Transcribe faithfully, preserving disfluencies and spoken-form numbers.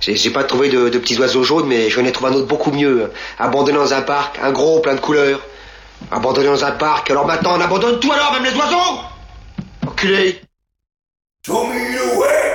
J'ai j'ai pas trouvé de, de petits oiseaux jaunes, mais j'en ai trouvé un autre beaucoup mieux. Abandonné dans un parc, un gros, plein de couleurs. Abandonné dans un parc, alors maintenant on abandonne tout alors, même les oiseaux. Enculé. Show me